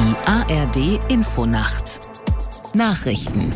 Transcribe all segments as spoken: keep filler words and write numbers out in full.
Die A R D-Infonacht. Nachrichten.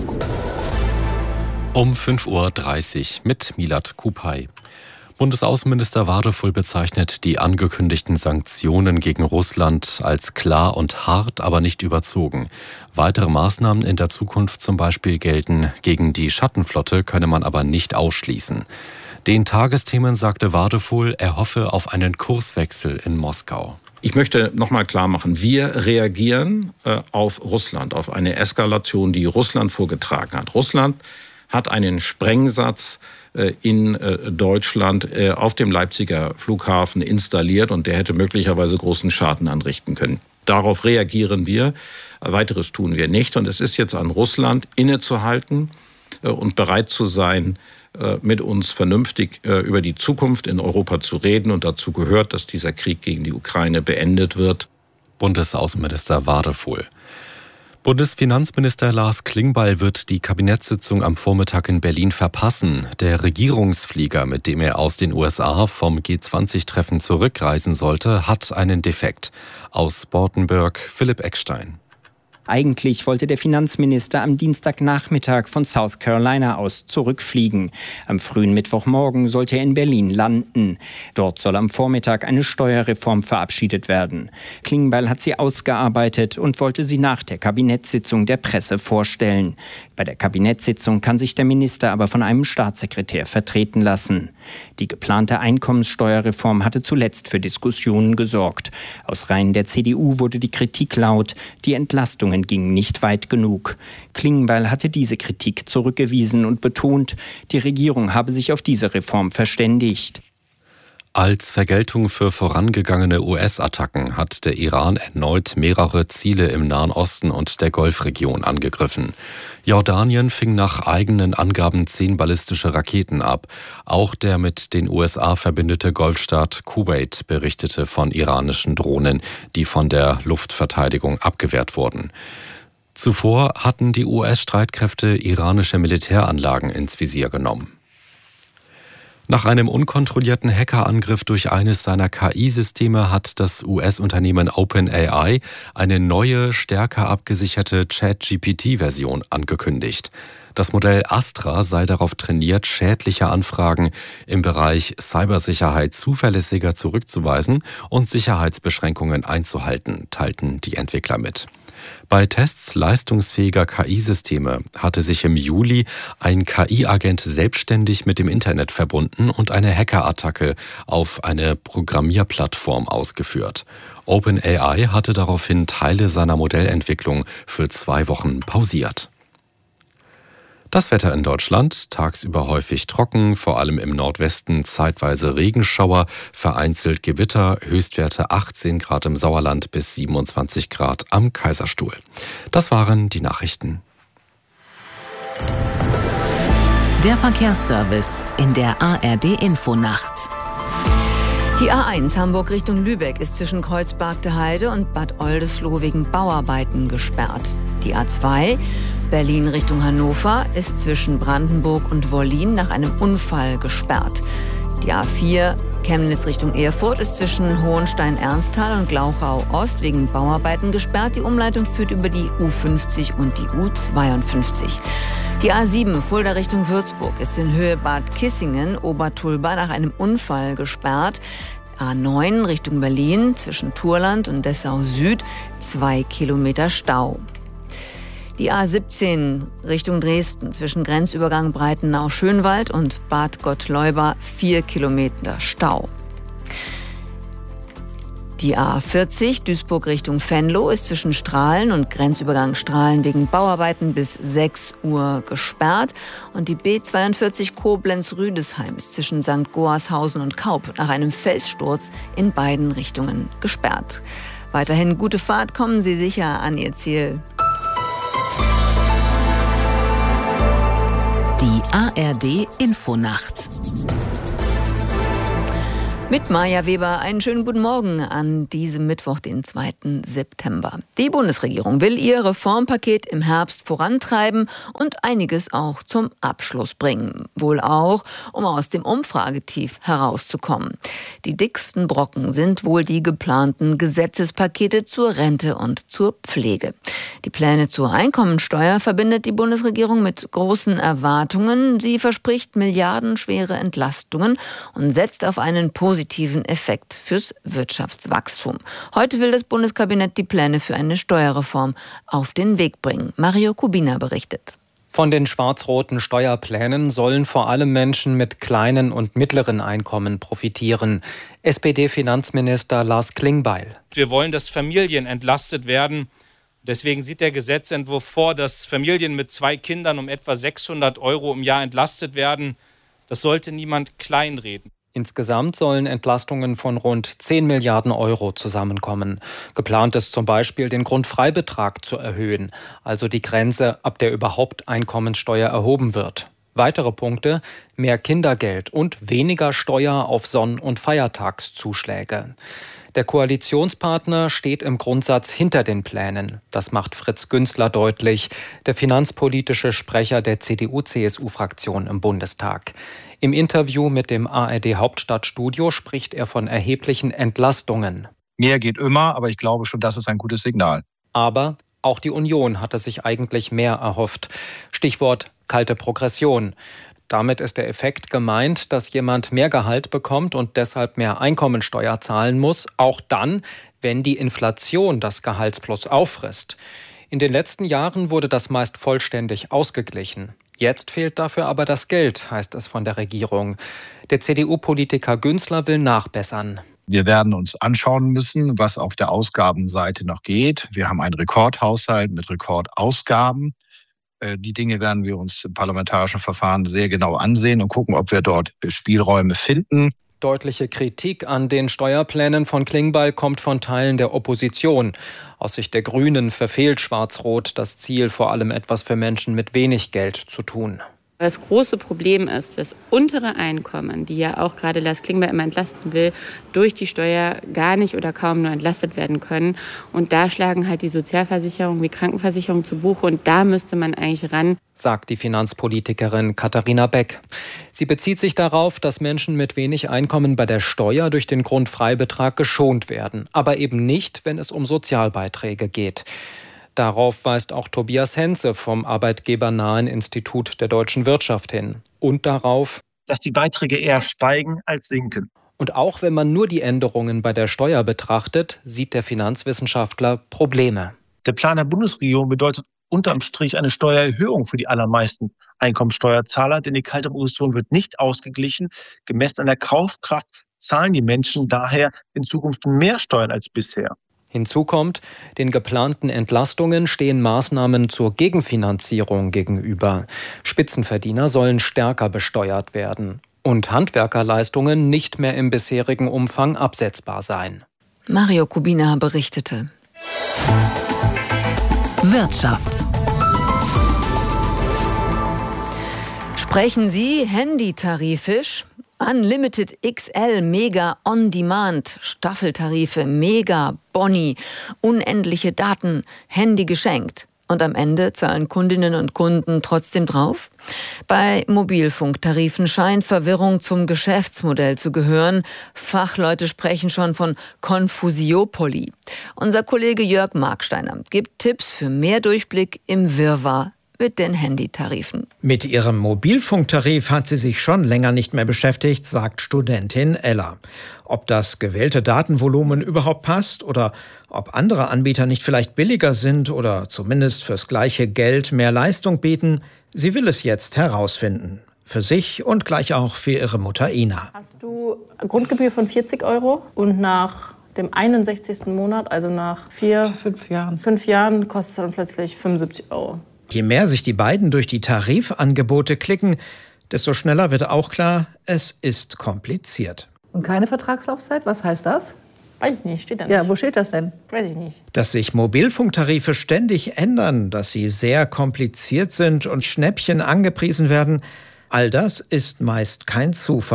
Um fünf Uhr dreißig mit Milad Kupay. Bundesaußenminister Wadefull bezeichnet die angekündigten Sanktionen gegen Russland als klar und hart, aber nicht überzogen. Weitere Maßnahmen in der Zukunft zum Beispiel gelten. Gegen die Schattenflotte könne man aber nicht ausschließen. Den Tagesthemen sagte Wadefull, er hoffe auf einen Kurswechsel in Moskau. Ich möchte noch mal klar machen, wir reagieren äh, auf Russland, auf eine Eskalation, die Russland vorgetragen hat. Russland hat einen Sprengsatz äh, in äh, Deutschland äh, auf dem Leipziger Flughafen installiert und der hätte möglicherweise großen Schaden anrichten können. Darauf reagieren wir, weiteres tun wir nicht. Und es ist jetzt an Russland, innezuhalten äh, und bereit zu sein, mit uns vernünftig über die Zukunft in Europa zu reden. Und dazu gehört, dass dieser Krieg gegen die Ukraine beendet wird. Bundesaußenminister Wadefull. Bundesfinanzminister Lars Klingbeil wird die Kabinettssitzung am Vormittag in Berlin verpassen. Der Regierungsflieger, mit dem er aus den U S A vom G zwanzig Treffen zurückreisen sollte, hat einen Defekt. Aus Bortenberg Philipp Eckstein. Eigentlich wollte der Finanzminister am Dienstagnachmittag von South Carolina aus zurückfliegen. Am frühen Mittwochmorgen sollte er in Berlin landen. Dort soll am Vormittag eine Steuerreform verabschiedet werden. Klingbeil hat sie ausgearbeitet und wollte sie nach der Kabinettssitzung der Presse vorstellen. Bei der Kabinettssitzung kann sich der Minister aber von einem Staatssekretär vertreten lassen. Die geplante Einkommenssteuerreform hatte zuletzt für Diskussionen gesorgt. Aus Reihen der C D U wurde die Kritik laut, die Entlastungen gingen nicht weit genug. Klingbeil hatte diese Kritik zurückgewiesen und betont, die Regierung habe sich auf diese Reform verständigt. Als Vergeltung für vorangegangene U S-Attacken hat der Iran erneut mehrere Ziele im Nahen Osten und der Golfregion angegriffen. Jordanien fing nach eigenen Angaben zehn ballistische Raketen ab. Auch der mit den U S A verbündete Golfstaat Kuwait berichtete von iranischen Drohnen, die von der Luftverteidigung abgewehrt wurden. Zuvor hatten die U S-Streitkräfte iranische Militäranlagen ins Visier genommen. Nach einem unkontrollierten Hackerangriff durch eines seiner K I-Systeme hat das U S-Unternehmen OpenAI eine neue, stärker abgesicherte Chat-G P T-Version angekündigt. Das Modell Astra sei darauf trainiert, schädliche Anfragen im Bereich Cybersicherheit zuverlässiger zurückzuweisen und Sicherheitsbeschränkungen einzuhalten, teilten die Entwickler mit. Bei Tests leistungsfähiger K I-Systeme hatte sich im Juli ein K I-Agent selbstständig mit dem Internet verbunden und eine Hackerattacke auf eine Programmierplattform ausgeführt. OpenAI hatte daraufhin Teile seiner Modellentwicklung für zwei Wochen pausiert. Das Wetter in Deutschland, tagsüber häufig trocken, vor allem im Nordwesten zeitweise Regenschauer, vereinzelt Gewitter, Höchstwerte achtzehn Grad im Sauerland bis siebenundzwanzig Grad am Kaiserstuhl. Das waren die Nachrichten. Der Verkehrsservice in der A R D-Infonacht. Die A eins Hamburg Richtung Lübeck ist zwischen Kreuzberg-de-Heide und Bad Oldesloe wegen Bauarbeiten gesperrt. Die A zwei Berlin Richtung Hannover ist zwischen Brandenburg und Wollin nach einem Unfall gesperrt. Die A vier Chemnitz Richtung Erfurt ist zwischen Hohenstein-Ernsthal und Glauchau-Ost wegen Bauarbeiten gesperrt. Die Umleitung führt über die U fünfzig und die U zweiundfünfzig. Die A sieben Fulda Richtung Würzburg ist in Höhe Bad Kissingen-Obertulba nach einem Unfall gesperrt. A neun Richtung Berlin zwischen Turland und Dessau Süd zwei Kilometer Stau. Die A siebzehn Richtung Dresden zwischen Grenzübergang Breitenau-Schönwald und Bad Gottleuba vier Kilometer Stau. Die A vierzig Duisburg Richtung Venlo ist zwischen Strahlen und Grenzübergang Strahlen wegen Bauarbeiten bis sechs Uhr gesperrt. Und die B zweiundvierzig Koblenz-Rüdesheim ist zwischen Sankt Goarshausen und Kaup nach einem Felssturz in beiden Richtungen gesperrt. Weiterhin gute Fahrt, kommen Sie sicher an Ihr Ziel. Die A R D-Infonacht. Mit Maja Weber einen schönen guten Morgen an diesem Mittwoch, den zweiten September. Die Bundesregierung will ihr Reformpaket im Herbst vorantreiben und einiges auch zum Abschluss bringen. Wohl auch, um aus dem Umfragetief herauszukommen. Die dicksten Brocken sind wohl die geplanten Gesetzespakete zur Rente und zur Pflege. Die Pläne zur Einkommensteuer verbindet die Bundesregierung mit großen Erwartungen. Sie verspricht milliardenschwere Entlastungen und setzt auf einen positiven positiven Effekt fürs Wirtschaftswachstum. Heute will das Bundeskabinett die Pläne für eine Steuerreform auf den Weg bringen. Mario Kubina berichtet. Von den schwarz-roten Steuerplänen sollen vor allem Menschen mit kleinen und mittleren Einkommen profitieren. S P D-Finanzminister Lars Klingbeil. Wir wollen, dass Familien entlastet werden. Deswegen sieht der Gesetzentwurf vor, dass Familien mit zwei Kindern um etwa sechshundert Euro im Jahr entlastet werden. Das sollte niemand kleinreden. Insgesamt sollen Entlastungen von rund zehn Milliarden Euro zusammenkommen. Geplant ist zum Beispiel, den Grundfreibetrag zu erhöhen, also die Grenze, ab der überhaupt Einkommensteuer erhoben wird. Weitere Punkte: mehr Kindergeld und weniger Steuer auf Sonn- und Feiertagszuschläge. Der Koalitionspartner steht im Grundsatz hinter den Plänen. Das macht Fritz Günzler deutlich, der finanzpolitische Sprecher der C D U C S U-Fraktion im Bundestag. Im Interview mit dem A R D-Hauptstadtstudio spricht er von erheblichen Entlastungen. Mehr geht immer, aber ich glaube schon, das ist ein gutes Signal. Aber auch die Union hatte sich eigentlich mehr erhofft. Stichwort kalte Progression. Damit ist der Effekt gemeint, dass jemand mehr Gehalt bekommt und deshalb mehr Einkommensteuer zahlen muss, auch dann, wenn die Inflation das Gehaltsplus auffrisst. In den letzten Jahren wurde das meist vollständig ausgeglichen. Jetzt fehlt dafür aber das Geld, heißt es von der Regierung. Der C D U-Politiker Günzler will nachbessern. Wir werden uns anschauen müssen, was auf der Ausgabenseite noch geht. Wir haben einen Rekordhaushalt mit Rekordausgaben. Die Dinge werden wir uns im parlamentarischen Verfahren sehr genau ansehen und gucken, ob wir dort Spielräume finden. Deutliche Kritik an den Steuerplänen von Klingbeil kommt von Teilen der Opposition. Aus Sicht der Grünen verfehlt Schwarz-Rot das Ziel, vor allem etwas für Menschen mit wenig Geld zu tun. Das große Problem ist, dass untere Einkommen, die ja auch gerade Lars Klingbeil immer entlasten will, durch die Steuer gar nicht oder kaum nur entlastet werden können. Und da schlagen halt die Sozialversicherung wie Krankenversicherung zu Buche und da müsste man eigentlich ran, sagt die Finanzpolitikerin Katharina Beck. Sie bezieht sich darauf, dass Menschen mit wenig Einkommen bei der Steuer durch den Grundfreibetrag geschont werden, aber eben nicht, wenn es um Sozialbeiträge geht. Darauf weist auch Tobias Henze vom arbeitgebernahen Institut der deutschen Wirtschaft hin. Und darauf, dass die Beiträge eher steigen als sinken. Und auch wenn man nur die Änderungen bei der Steuer betrachtet, sieht der Finanzwissenschaftler Probleme. Der Plan der Bundesregierung bedeutet unterm Strich eine Steuererhöhung für die allermeisten Einkommensteuerzahler, denn die kalte Progression wird nicht ausgeglichen. Gemessen an der Kaufkraft zahlen die Menschen daher in Zukunft mehr Steuern als bisher. Hinzu kommt, den geplanten Entlastungen stehen Maßnahmen zur Gegenfinanzierung gegenüber. Spitzenverdiener sollen stärker besteuert werden und Handwerkerleistungen nicht mehr im bisherigen Umfang absetzbar sein. Mario Kubina berichtete. Wirtschaft. Sprechen Sie handytarifisch? Unlimited X L, Mega On Demand, Staffeltarife, Mega Boni, unendliche Daten, Handy geschenkt. Und am Ende zahlen Kundinnen und Kunden trotzdem drauf? Bei Mobilfunktarifen scheint Verwirrung zum Geschäftsmodell zu gehören. Fachleute sprechen schon von Konfusiopoly. Unser Kollege Jörg Marksteiner gibt Tipps für mehr Durchblick im Wirrwarr mit den Handytarifen. Mit ihrem Mobilfunktarif hat sie sich schon länger nicht mehr beschäftigt, sagt Studentin Ella. Ob das gewählte Datenvolumen überhaupt passt oder ob andere Anbieter nicht vielleicht billiger sind oder zumindest fürs gleiche Geld mehr Leistung bieten, sie will es jetzt herausfinden. Für sich und gleich auch für ihre Mutter Ina. Hast du Grundgebühr von vierzig Euro und nach dem einundsechzigsten Monat, also nach vier, fünf Jahren, fünf Jahren kostet es dann plötzlich fünfundsiebzig Euro. Je mehr sich die beiden durch die Tarifangebote klicken, desto schneller wird auch klar, es ist kompliziert. Und keine Vertragslaufzeit? Was heißt das? Weiß ich nicht, steht da nicht. Ja, wo steht das denn? Weiß ich nicht. Dass sich Mobilfunktarife ständig ändern, dass sie sehr kompliziert sind und Schnäppchen angepriesen werden, all das ist meist kein Zufall.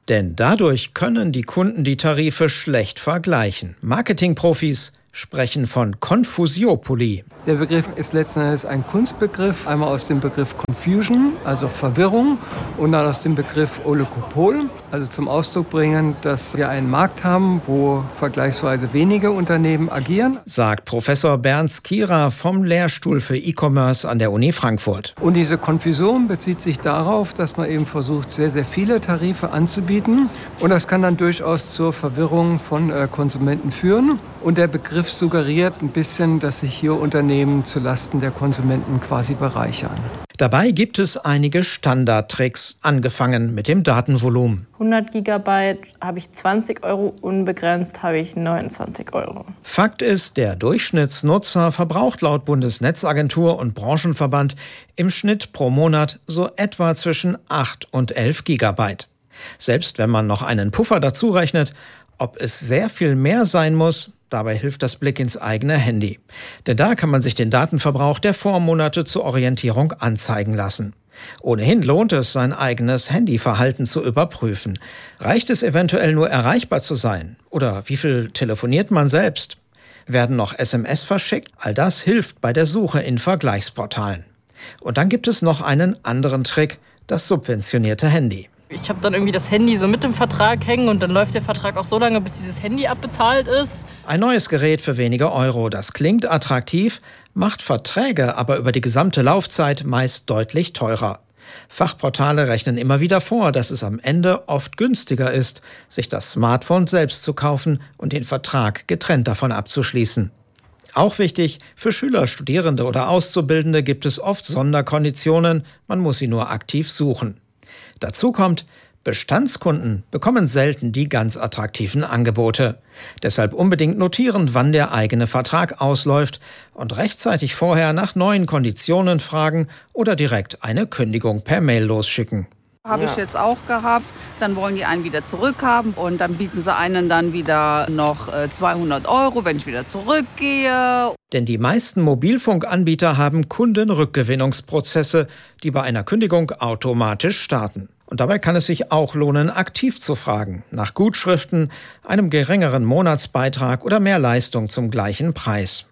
Denn dadurch können die Kunden die Tarife schlecht vergleichen. Marketingprofis sprechen von Konfusiopolie. Der Begriff ist letzten Endes ein Kunstbegriff, einmal aus dem Begriff Confusion, also Verwirrung, und dann aus dem Begriff Oligopol, also zum Ausdruck bringen, dass wir einen Markt haben, wo vergleichsweise wenige Unternehmen agieren. Sagt Professor Bernd Skira vom Lehrstuhl für E-Commerce an der Uni Frankfurt. Und diese Konfusion bezieht sich darauf, dass man eben versucht, sehr, sehr viele Tarife anzubieten. Und das kann dann durchaus zur Verwirrung von äh, Konsumenten führen. Und der Begriff suggeriert ein bisschen, dass sich hier Unternehmen zulasten der Konsumenten quasi bereichern. Dabei gibt es einige Standardtricks, angefangen mit dem Datenvolumen. hundert Gigabyte habe ich zwanzig Euro, unbegrenzt habe ich neunundzwanzig Euro. Fakt ist, der Durchschnittsnutzer verbraucht laut Bundesnetzagentur und Branchenverband im Schnitt pro Monat so etwa zwischen acht und elf Gigabyte. Selbst wenn man noch einen Puffer dazu rechnet, ob es sehr viel mehr sein muss, dabei hilft das Blick ins eigene Handy. Denn da kann man sich den Datenverbrauch der Vormonate zur Orientierung anzeigen lassen. Ohnehin lohnt es, sein eigenes Handyverhalten zu überprüfen. Reicht es eventuell nur erreichbar zu sein? Oder wie viel telefoniert man selbst? Werden noch S M S verschickt? All das hilft bei der Suche in Vergleichsportalen. Und dann gibt es noch einen anderen Trick, das subventionierte Handy. Ich habe dann irgendwie das Handy so mit dem Vertrag hängen und dann läuft der Vertrag auch so lange, bis dieses Handy abbezahlt ist. Ein neues Gerät für wenige Euro, das klingt attraktiv, macht Verträge aber über die gesamte Laufzeit meist deutlich teurer. Fachportale rechnen immer wieder vor, dass es am Ende oft günstiger ist, sich das Smartphone selbst zu kaufen und den Vertrag getrennt davon abzuschließen. Auch wichtig, für Schüler, Studierende oder Auszubildende gibt es oft Sonderkonditionen, man muss sie nur aktiv suchen. Dazu kommt, Bestandskunden bekommen selten die ganz attraktiven Angebote. Deshalb unbedingt notieren, wann der eigene Vertrag ausläuft und rechtzeitig vorher nach neuen Konditionen fragen oder direkt eine Kündigung per Mail losschicken. Habe ich jetzt auch gehabt. Dann wollen die einen wieder zurückhaben und dann bieten sie einen dann wieder noch zweihundert Euro, wenn ich wieder zurückgehe. Denn die meisten Mobilfunkanbieter haben Kundenrückgewinnungsprozesse, die bei einer Kündigung automatisch starten. Und dabei kann es sich auch lohnen, aktiv zu fragen, nach Gutschriften, einem geringeren Monatsbeitrag oder mehr Leistung zum gleichen Preis.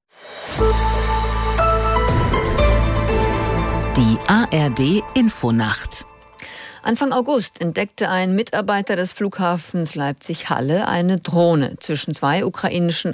Die A R D Infonacht. Anfang August entdeckte ein Mitarbeiter des Flughafens Leipzig-Halle eine Drohne zwischen zwei ukrainischen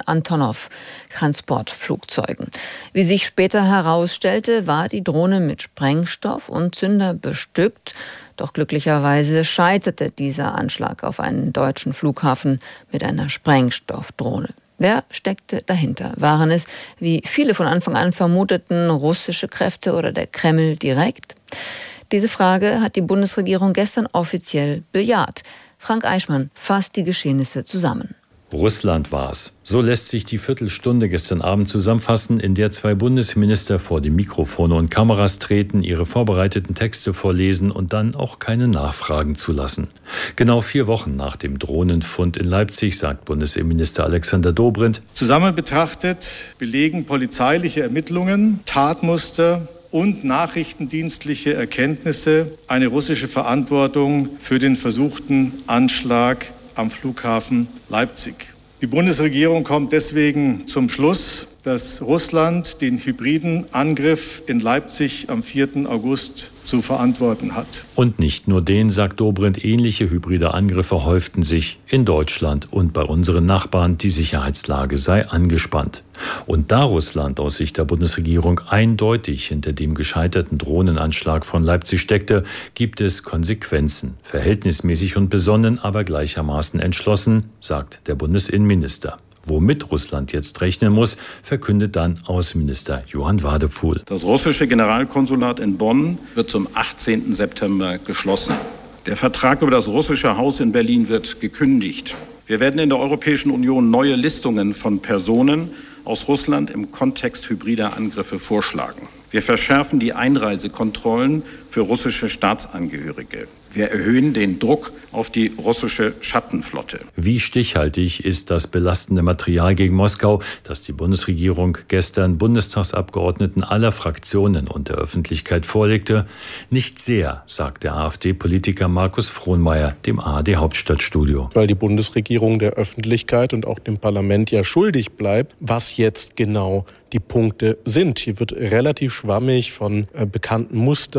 Antonov-Transportflugzeugen. Wie sich später herausstellte, war die Drohne mit Sprengstoff und Zünder bestückt. Doch glücklicherweise scheiterte dieser Anschlag auf einen deutschen Flughafen mit einer Sprengstoffdrohne. Wer steckte dahinter? Waren es, wie viele von Anfang an vermuteten, russische Kräfte oder der Kreml direkt? Diese Frage hat die Bundesregierung gestern offiziell bejaht. Frank Eichmann fasst die Geschehnisse zusammen. Russland war es. So lässt sich die Viertelstunde gestern Abend zusammenfassen, in der zwei Bundesminister vor die Mikrofone und Kameras treten, ihre vorbereiteten Texte vorlesen und dann auch keine Nachfragen zulassen. Genau vier Wochen nach dem Drohnenfund in Leipzig, sagt Bundesinnenminister Alexander Dobrindt: Zusammen betrachtet belegen polizeiliche Ermittlungen, Tatmuster und nachrichtendienstliche Erkenntnisse eine russische Verantwortung für den versuchten Anschlag am Flughafen Leipzig. Die Bundesregierung kommt deswegen zum Schluss, dass Russland den hybriden Angriff in Leipzig am vierten August zu verantworten hat. Und nicht nur den, sagt Dobrindt, ähnliche hybride Angriffe häuften sich in Deutschland und bei unseren Nachbarn. Die Sicherheitslage sei angespannt. Und da Russland aus Sicht der Bundesregierung eindeutig hinter dem gescheiterten Drohnenanschlag von Leipzig steckte, gibt es Konsequenzen. Verhältnismäßig und besonnen, aber gleichermaßen entschlossen, sagt der Bundesinnenminister. Womit Russland jetzt rechnen muss, verkündet dann Außenminister Johann Wadefuhl. Das russische Generalkonsulat in Bonn wird zum achtzehnten September geschlossen. Der Vertrag über das russische Haus in Berlin wird gekündigt. Wir werden in der Europäischen Union neue Listungen von Personen aus Russland im Kontext hybrider Angriffe vorschlagen. Wir verschärfen die Einreisekontrollen für russische Staatsangehörige. Wir erhöhen den Druck auf die russische Schattenflotte. Wie stichhaltig ist das belastende Material gegen Moskau, das die Bundesregierung gestern Bundestagsabgeordneten aller Fraktionen und der Öffentlichkeit vorlegte? Nicht sehr, sagt der AfD-Politiker Markus Frohnmayer dem A R D-Hauptstadtstudio. Weil die Bundesregierung der Öffentlichkeit und auch dem Parlament ja schuldig bleibt, was jetzt genau die Punkte sind. Hier wird relativ schwammig von äh, bekannten Mustern